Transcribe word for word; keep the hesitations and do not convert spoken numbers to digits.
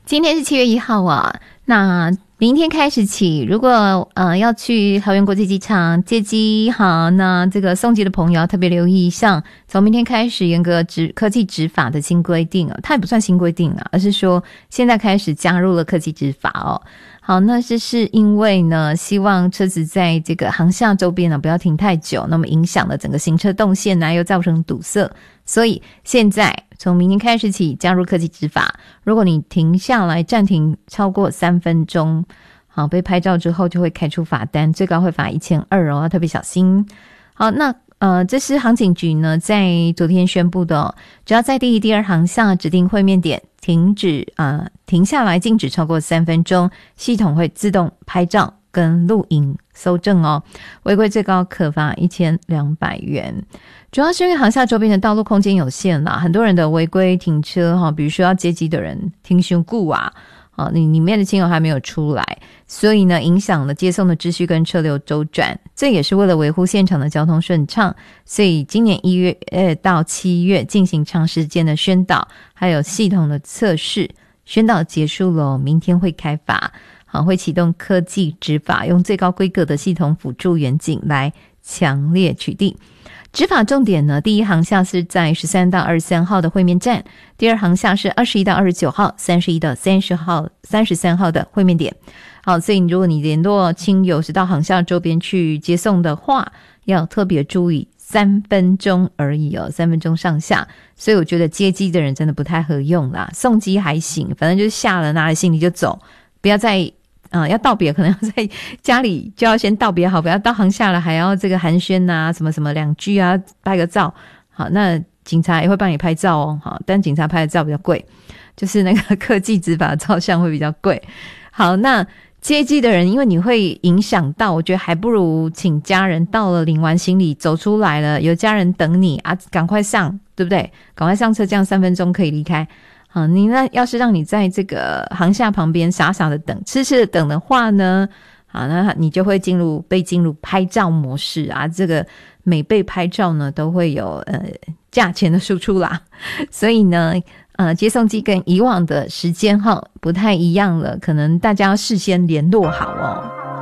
今天是七月一号啊，那明天开始起，如果呃要去桃园国际机场接机，好，那这个送机的朋友要特别留意一下，从明天开始严格执科技执法的新规定啊，它也不算新规定啊，而是说现在开始加入了科技执法哦。好，那这是因为呢，希望车子在这个航厦周边呢不要停太久，那么影响了整个行车动线呢，又造成堵塞，所以现在从明天开始起加入科技执法，如果你停下来暂停超过三分钟，好，被拍照之后就会开出罚单，最高会罚一千二百哦，要特别小心。好，那呃，这是航警局呢在昨天宣布的哦，只要在第一、第二航厦指定会面点停止呃停下来静止超过三分钟，系统会自动拍照跟录影搜证哦，违规最高可罚一千两百元。主要是因为航厦周边的道路空间有限啦，很多人的违规停车哈，比如说要接机的人停伤久啊，啊，你里面的亲友还没有出来，所以呢，影响了接送的秩序跟车流周转。这也是为了维护现场的交通顺畅，所以今年一月呃到七月进行长时间的宣导，还有系统的测试。宣导结束了，明天会开罚，好，会启动科技执法，用最高规格的系统辅助远景来强烈取缔。执法重点呢，第一航厦是在十三到二十三号的会面站，第二航厦是二十一到二十九号、三十一到三十号、三十三号的会面点。好，所以如果你联络亲友是到航厦周边去接送的话，要特别注意三分钟而已哦，三分钟上下。所以我觉得接机的人真的不太合用啦，送机还行，反正就是下了拿了行李就走，不要再呃，要道别可能要在家里就要先道别好，不要到航厦了还要这个寒暄啊什么什么两句啊拍个照。好，那警察也会帮你拍照哦，好，但警察拍的照比较贵，就是那个科技执法照相会比较贵。好，那接机的人因为你会影响到，我觉得还不如请家人到了领完行李走出来了，有家人等你啊，赶快上，对不对？赶快上车，这样三分钟可以离开。好，你那要是让你在这个航厦旁边傻傻的等，痴痴的等的话呢，好，那你就会进入被进入拍照模式啊，这个每被拍照呢都会有呃价钱的输出啦，所以呢呃接送机跟以往的时间哈不太一样了，可能大家要事先联络好哦。